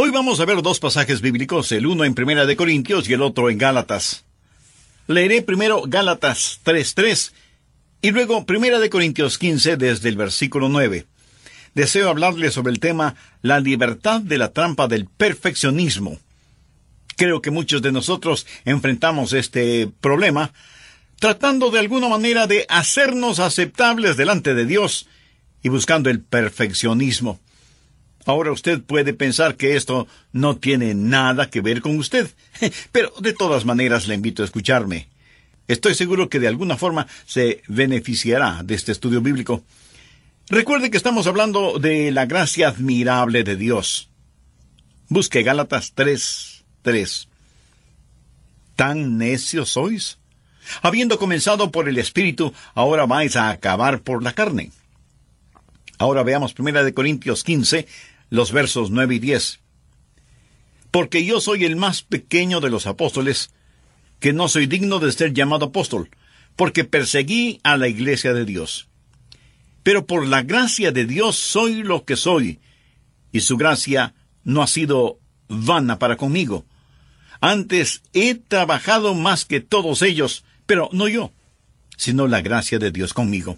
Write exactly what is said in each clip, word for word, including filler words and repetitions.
Hoy vamos a ver dos pasajes bíblicos, el uno en Primera de Corintios y el otro en Gálatas. Leeré primero Gálatas tres tres y luego Primera de Corintios quince desde el versículo nueve. Deseo hablarles sobre el tema la libertad de la trampa del perfeccionismo. Creo que muchos de nosotros enfrentamos este problema tratando de alguna manera de hacernos aceptables delante de Dios y buscando el perfeccionismo. Ahora usted puede pensar que esto no tiene nada que ver con usted, pero de todas maneras le invito a escucharme. Estoy seguro que de alguna forma se beneficiará de este estudio bíblico. Recuerde que estamos hablando de la gracia admirable de Dios. Busque Gálatas tres tres. ¿Tan necios sois? Habiendo comenzado por el Espíritu, ahora vais a acabar por la carne. Ahora veamos Primera de Corintios quince, los versos nueve y diez. Porque yo soy el más pequeño de los apóstoles, que no soy digno de ser llamado apóstol, porque perseguí a la iglesia de Dios. Pero por la gracia de Dios soy lo que soy, y su gracia no ha sido vana para conmigo. Antes he trabajado más que todos ellos, pero no yo, sino la gracia de Dios conmigo.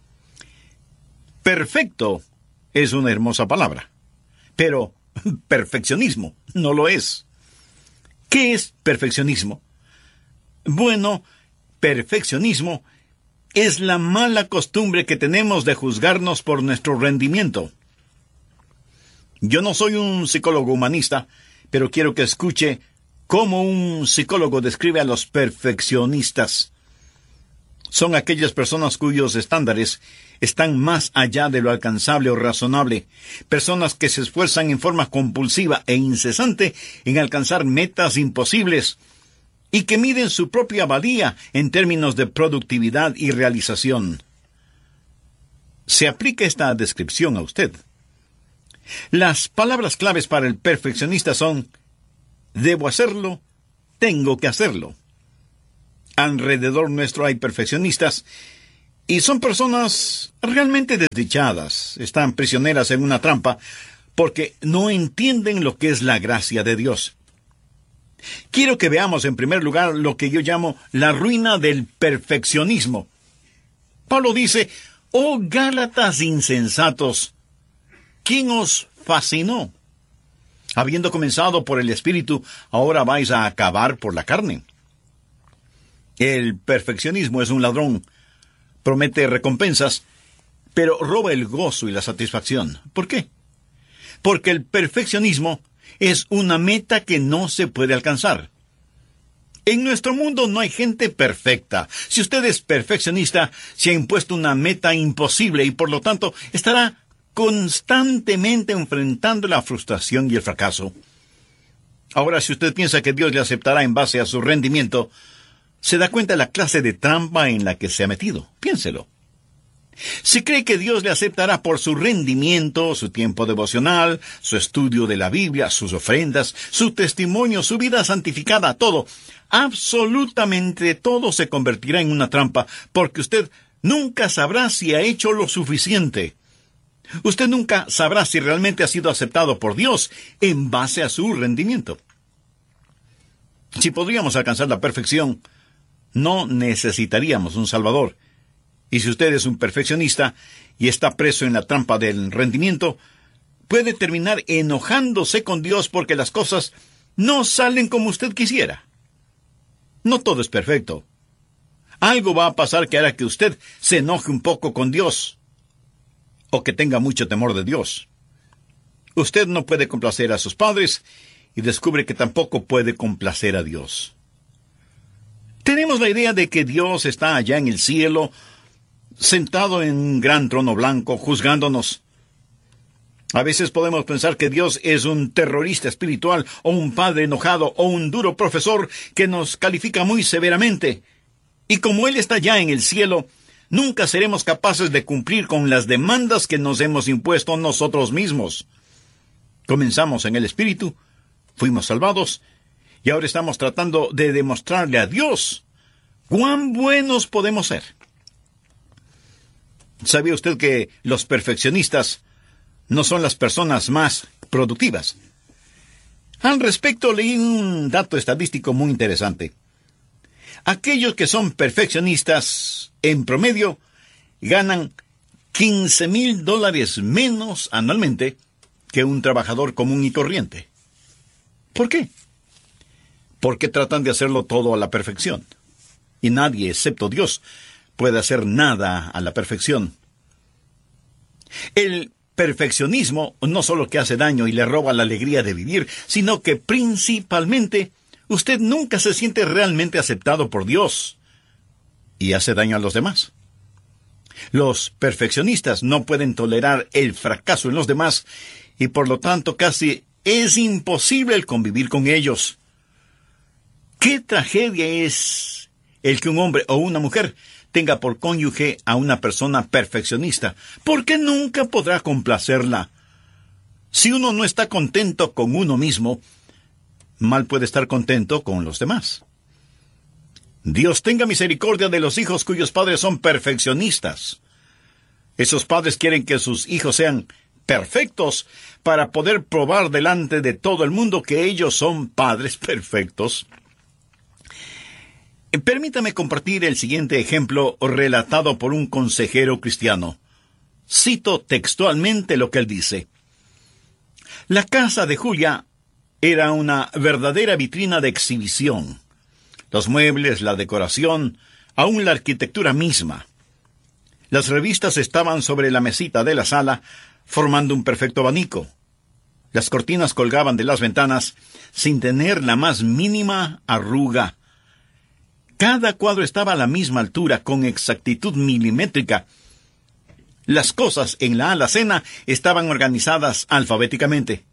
Perfecto es una hermosa palabra, pero perfeccionismo no lo es. ¿Qué es perfeccionismo? Bueno, perfeccionismo es la mala costumbre que tenemos de juzgarnos por nuestro rendimiento. Yo no soy un psicólogo humanista, pero quiero que escuche cómo un psicólogo describe a los perfeccionistas. Son aquellas personas cuyos estándares están más allá de lo alcanzable o razonable, personas que se esfuerzan en forma compulsiva e incesante en alcanzar metas imposibles y que miden su propia valía en términos de productividad y realización. ¿Se aplica esta descripción a usted? Las palabras claves para el perfeccionista son: debo hacerlo, tengo que hacerlo. Alrededor nuestro hay perfeccionistas, y son personas realmente desdichadas. Están prisioneras en una trampa, porque no entienden lo que es la gracia de Dios. Quiero que veamos en primer lugar lo que yo llamo la ruina del perfeccionismo. Pablo dice: «Oh Gálatas insensatos, ¿quién os fascinó? Habiendo comenzado por el Espíritu, ahora vais a acabar por la carne». El perfeccionismo es un ladrón. Promete recompensas, pero roba el gozo y la satisfacción. ¿Por qué? Porque el perfeccionismo es una meta que no se puede alcanzar. En nuestro mundo no hay gente perfecta. Si usted es perfeccionista, se ha impuesto una meta imposible y por lo tanto estará constantemente enfrentando la frustración y el fracaso. Ahora, si usted piensa que Dios le aceptará en base a su rendimiento, se da cuenta de la clase de trampa en la que se ha metido. Piénselo. Si cree que Dios le aceptará por su rendimiento, su tiempo devocional, su estudio de la Biblia, sus ofrendas, su testimonio, su vida santificada, todo, absolutamente todo se convertirá en una trampa, porque usted nunca sabrá si ha hecho lo suficiente. Usted nunca sabrá si realmente ha sido aceptado por Dios en base a su rendimiento. Si podríamos alcanzar la perfección, no necesitaríamos un Salvador. Y si usted es un perfeccionista y está preso en la trampa del rendimiento, puede terminar enojándose con Dios porque las cosas no salen como usted quisiera. No todo es perfecto. Algo va a pasar que hará que usted se enoje un poco con Dios, o que tenga mucho temor de Dios. Usted no puede complacer a sus padres y descubre que tampoco puede complacer a Dios. Tenemos la idea de que Dios está allá en el cielo, sentado en un gran trono blanco, juzgándonos. A veces podemos pensar que Dios es un terrorista espiritual, o un padre enojado, o un duro profesor que nos califica muy severamente. Y como Él está allá en el cielo, nunca seremos capaces de cumplir con las demandas que nos hemos impuesto nosotros mismos. Comenzamos en el Espíritu, fuimos salvados, y ahora estamos tratando de demostrarle a Dios cuán buenos podemos ser. ¿Sabía usted que los perfeccionistas no son las personas más productivas? Al respecto, leí un dato estadístico muy interesante. Aquellos que son perfeccionistas, en promedio, ganan quince mil dólares menos anualmente que un trabajador común y corriente. ¿Por qué? Porque tratan de hacerlo todo a la perfección. Y nadie, excepto Dios, puede hacer nada a la perfección. El perfeccionismo no solo que hace daño y le roba la alegría de vivir, sino que principalmente usted nunca se siente realmente aceptado por Dios y hace daño a los demás. Los perfeccionistas no pueden tolerar el fracaso en los demás y por lo tanto casi es imposible el convivir con ellos. ¿Qué tragedia es el que un hombre o una mujer tenga por cónyuge a una persona perfeccionista? Porque nunca podrá complacerla. Si uno no está contento con uno mismo, mal puede estar contento con los demás. Dios tenga misericordia de los hijos cuyos padres son perfeccionistas. Esos padres quieren que sus hijos sean perfectos para poder probar delante de todo el mundo que ellos son padres perfectos. Permítame compartir el siguiente ejemplo relatado por un consejero cristiano. Cito textualmente lo que él dice. La casa de Julia era una verdadera vitrina de exhibición. Los muebles, la decoración, aún la arquitectura misma. Las revistas estaban sobre la mesita de la sala, formando un perfecto abanico. Las cortinas colgaban de las ventanas sin tener la más mínima arruga. Cada cuadro estaba a la misma altura, con exactitud milimétrica. Las cosas en la alacena estaban organizadas alfabéticamente.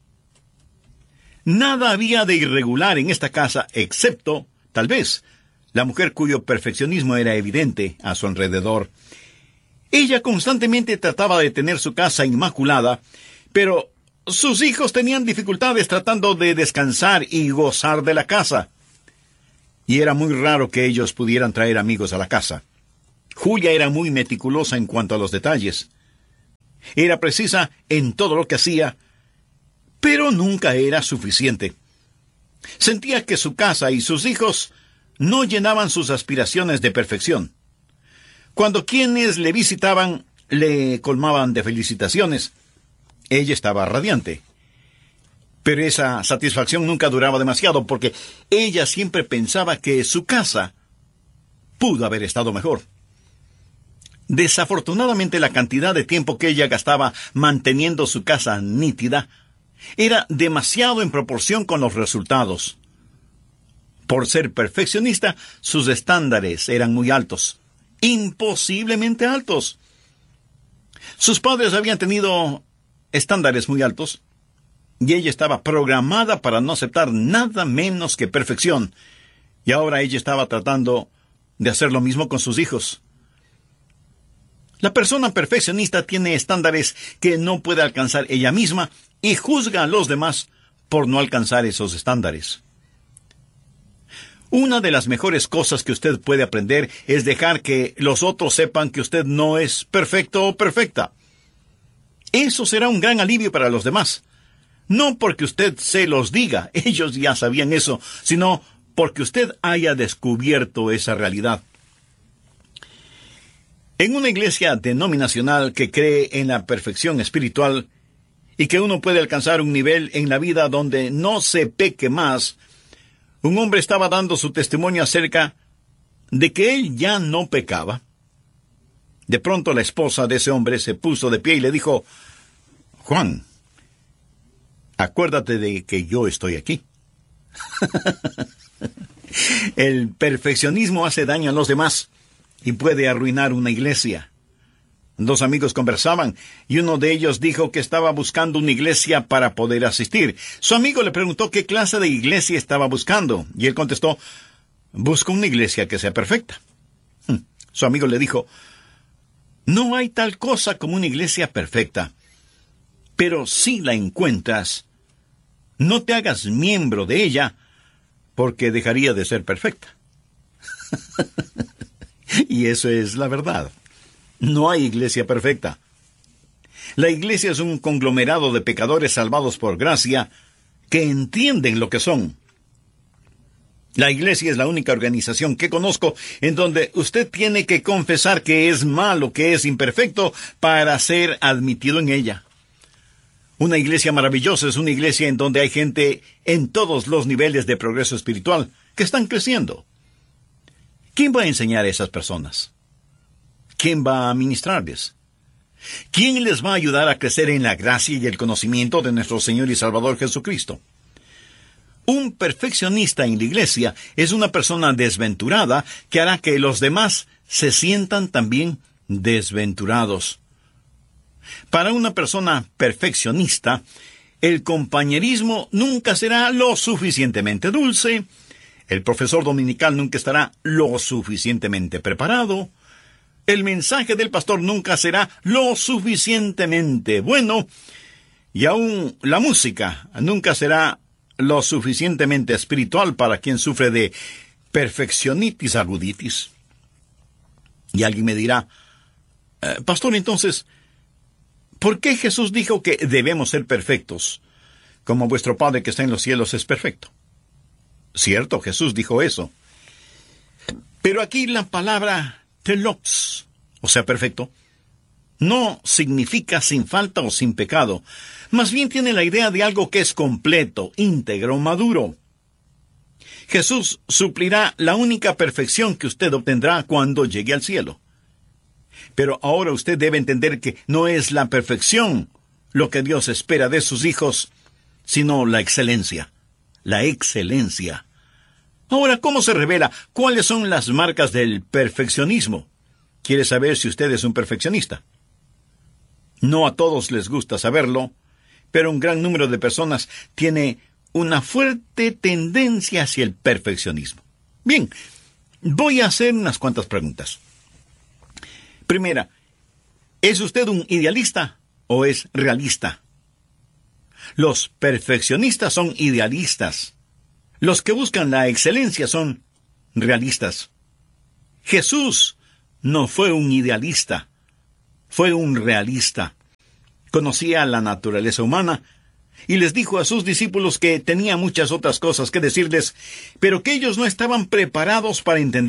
Nada había de irregular en esta casa, excepto, tal vez, la mujer cuyo perfeccionismo era evidente a su alrededor. Ella constantemente trataba de tener su casa inmaculada, pero sus hijos tenían dificultades tratando de descansar y gozar de la casa. Y era muy raro que ellos pudieran traer amigos a la casa. Julia era muy meticulosa en cuanto a los detalles. Era precisa en todo lo que hacía, pero nunca era suficiente. Sentía que su casa y sus hijos no llenaban sus aspiraciones de perfección. Cuando quienes le visitaban le colmaban de felicitaciones, ella estaba radiante. Pero esa satisfacción nunca duraba demasiado, porque ella siempre pensaba que su casa pudo haber estado mejor. Desafortunadamente, la cantidad de tiempo que ella gastaba manteniendo su casa nítida era demasiado en proporción con los resultados. Por ser perfeccionista, sus estándares eran muy altos, imposiblemente altos. Sus padres habían tenido estándares muy altos, y ella estaba programada para no aceptar nada menos que perfección, y ahora ella estaba tratando de hacer lo mismo con sus hijos. La persona perfeccionista tiene estándares que no puede alcanzar ella misma y juzga a los demás por no alcanzar esos estándares. Una de las mejores cosas que usted puede aprender es dejar que los otros sepan que usted no es perfecto o perfecta. Eso será un gran alivio para los demás. No porque usted se los diga, ellos ya sabían eso, sino porque usted haya descubierto esa realidad. En una iglesia denominacional que cree en la perfección espiritual y que uno puede alcanzar un nivel en la vida donde no se peque más, un hombre estaba dando su testimonio acerca de que él ya no pecaba. De pronto la esposa de ese hombre se puso de pie y le dijo: Juan, acuérdate de que yo estoy aquí. El perfeccionismo hace daño a los demás y puede arruinar una iglesia. Dos amigos conversaban y uno de ellos dijo que estaba buscando una iglesia para poder asistir. Su amigo le preguntó qué clase de iglesia estaba buscando y él contestó: busco una iglesia que sea perfecta. Su amigo le dijo: no hay tal cosa como una iglesia perfecta, pero si la encuentras, no te hagas miembro de ella, porque dejaría de ser perfecta. Y eso es la verdad. No hay iglesia perfecta. La iglesia es un conglomerado de pecadores salvados por gracia, que entienden lo que son. La iglesia es la única organización que conozco en donde usted tiene que confesar que es malo, que es imperfecto, para ser admitido en ella. Una iglesia maravillosa es una iglesia en donde hay gente en todos los niveles de progreso espiritual que están creciendo. ¿Quién va a enseñar a esas personas? ¿Quién va a ministrarles? ¿Quién les va a ayudar a crecer en la gracia y el conocimiento de nuestro Señor y Salvador Jesucristo? Un perfeccionista en la iglesia es una persona desventurada que hará que los demás se sientan también desventurados. Para una persona perfeccionista, el compañerismo nunca será lo suficientemente dulce, el profesor dominical nunca estará lo suficientemente preparado, el mensaje del pastor nunca será lo suficientemente bueno, y aún la música nunca será lo suficientemente espiritual para quien sufre de perfeccionitis aguditis. Y alguien me dirá, eh, pastor, entonces, ¿por qué Jesús dijo que debemos ser perfectos, como vuestro Padre que está en los cielos es perfecto? Cierto, Jesús dijo eso. Pero aquí la palabra telos, o sea, perfecto, no significa sin falta o sin pecado. Más bien tiene la idea de algo que es completo, íntegro, maduro. Jesús suplirá la única perfección que usted obtendrá cuando llegue al cielo. Pero ahora usted debe entender que no es la perfección lo que Dios espera de sus hijos, sino la excelencia. La excelencia. Ahora, ¿cómo se revela? ¿Cuáles son las marcas del perfeccionismo? ¿Quiere saber si usted es un perfeccionista? No a todos les gusta saberlo, pero un gran número de personas tiene una fuerte tendencia hacia el perfeccionismo. Bien, voy a hacer unas cuantas preguntas. Primera, ¿es usted un idealista o es realista? Los perfeccionistas son idealistas. Los que buscan la excelencia son realistas. Jesús no fue un idealista, fue un realista. Conocía la naturaleza humana y les dijo a sus discípulos que tenía muchas otras cosas que decirles, pero que ellos no estaban preparados para entender